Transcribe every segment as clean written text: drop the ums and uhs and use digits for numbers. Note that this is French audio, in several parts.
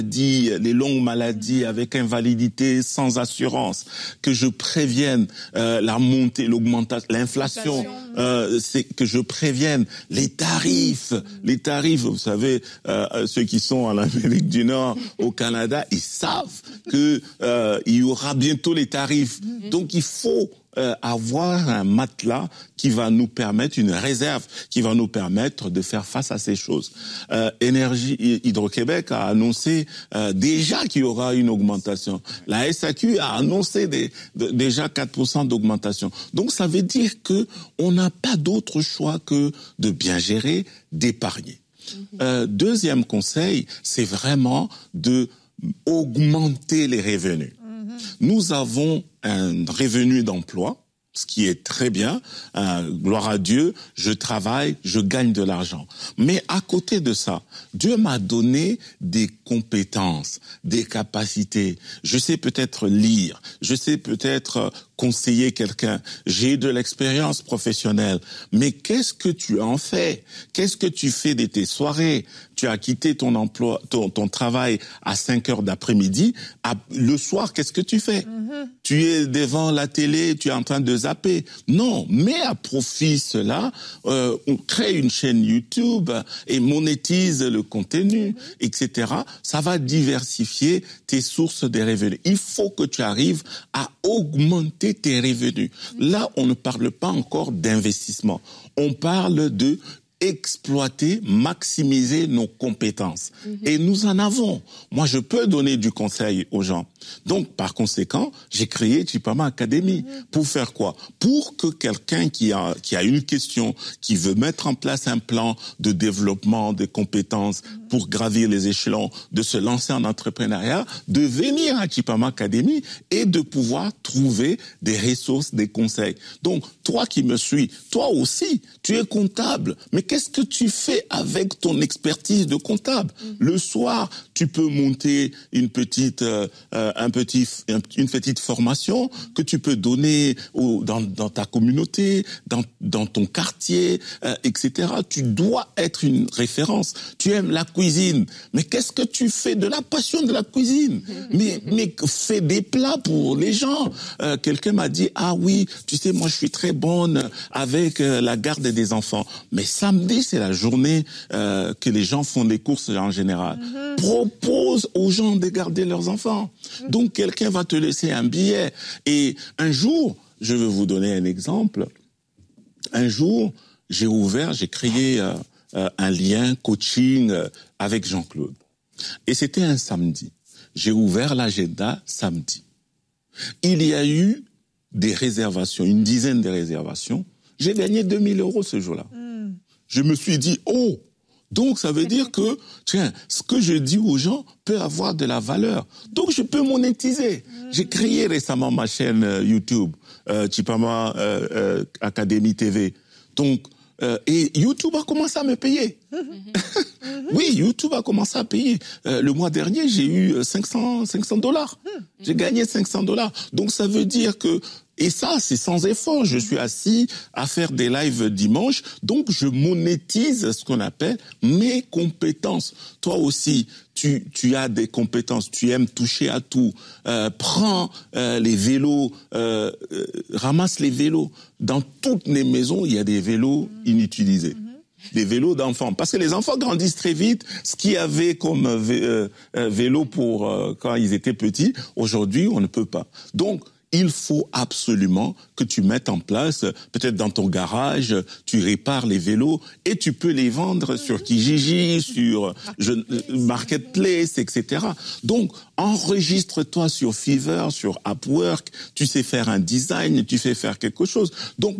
les longues maladies avec invalidité sans assurance, que je prévienne la montée, l'augmentation, l'inflation, c'est que je prévienne les tarifs, vous savez, ceux qui sont en Amérique du Nord, au Canada, ils savent que il y aura bientôt les tarifs. Donc il faut avoir un matelas qui va nous permettre, une réserve qui va nous permettre de faire face à ces choses. Hydro-Québec a annoncé déjà qu'il y aura une augmentation. La SAQ a annoncé déjà 4% d'augmentation. Donc ça veut dire que on n'a pas d'autre choix que de bien gérer, d'épargner. Deuxième conseil, c'est vraiment de augmenter les revenus. Nous avons un revenu d'emploi, ce qui est très bien. Gloire à Dieu, je travaille, je gagne de l'argent. Mais à côté de ça, Dieu m'a donné des compétences, des capacités. Je sais peut-être lire, je sais peut-être conseiller quelqu'un. J'ai de l'expérience professionnelle. Mais qu'est-ce que tu en fais? Qu'est-ce que tu fais de tes soirées? Tu as quitté ton emploi, ton travail à 5 heures d'après-midi. Le soir, qu'est-ce que tu fais? Tu es devant la télé, tu es en train de zapper. Non, mets à profit cela. On crée une chaîne YouTube et monétise le contenu, etc. Ça va diversifier tes sources de revenus. Il faut que tu arrives à augmenter tes revenus. Là, on ne parle pas encore d'investissement. On parle de exploiter, maximiser nos compétences. Et nous en avons. Moi, je peux donner du conseil aux gens. Donc, par conséquent, j'ai créé Chipama Academy. Pour faire quoi? Pour que quelqu'un qui a une question, qui veut mettre en place un plan de développement des compétences pour gravir les échelons, de se lancer en entrepreneuriat, de venir à Chipama Academy et de pouvoir trouver des ressources, des conseils. Donc, toi qui me suis, toi aussi, tu es comptable. Mais qu'est-ce que tu fais avec ton expertise de comptable? Le soir, tu peux monter une petite formation que tu peux donner dans ta communauté, dans ton quartier, etc. Tu dois être une référence. Tu aimes la cuisine, mais qu'est-ce que tu fais de la passion de la cuisine? Mais fais des plats pour les gens. Quelqu'un m'a dit, ah oui, tu sais, moi je suis très bonne avec la garde des enfants. Mais samedi, c'est la journée que les gens font des courses en général. Propose aux gens de garder leurs enfants. Donc quelqu'un va te laisser un billet. Et un jour, je vais vous donner un exemple. Un jour, j'ai créé un lien coaching avec Jean-Claude. Et c'était un samedi. J'ai ouvert l'agenda samedi. Il y a eu des réservations, une dizaine de réservations. J'ai gagné 2000 € ce jour-là. Je me suis dit, oh, donc ça veut dire que, tiens, ce que je dis aux gens peut avoir de la valeur. Donc je peux monétiser. J'ai créé récemment ma chaîne YouTube, Chipama Academy TV. Donc, et YouTube a commencé à me payer. Oui, YouTube a commencé à payer. Le mois dernier, j'ai eu $500. J'ai gagné $500. Donc ça veut dire que, et ça, c'est sans effort. Je suis assis à faire des lives dimanche. Donc, je monétise ce qu'on appelle mes compétences. Toi aussi, tu as des compétences. Tu aimes toucher à tout. Prends les vélos, ramasse les vélos. Dans toutes les maisons, il y a des vélos inutilisés. Des vélos d'enfants. Parce que les enfants grandissent très vite. Ce qu'il y avait comme vélo pour quand ils étaient petits, aujourd'hui, on ne peut pas. Donc, il faut absolument que tu mettes en place, peut-être dans ton garage, tu répares les vélos et tu peux les vendre sur Kijiji, sur Marketplace, etc. Donc, enregistre-toi sur Fiverr, sur Upwork, tu sais faire un design, tu sais faire quelque chose. Donc,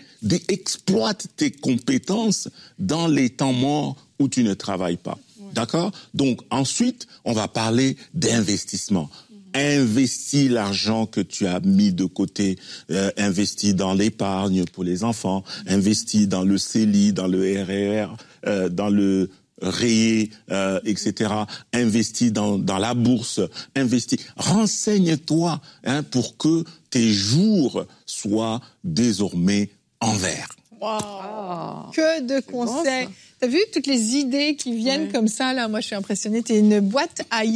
exploite tes compétences dans les temps morts où tu ne travailles pas. D'accord? Donc, ensuite, on va parler d'investissement. Investis l'argent que tu as mis de côté, investis dans l'épargne pour les enfants, investis dans le CELI, dans le RER, dans le REE, etc. Investis dans la bourse, investis. Renseigne-toi pour que tes jours soient désormais en vert. Wow. Que de conseils. T'as vu toutes les idées qui viennent comme ça là? Moi, je suis impressionnée. T'es une boîte à idées.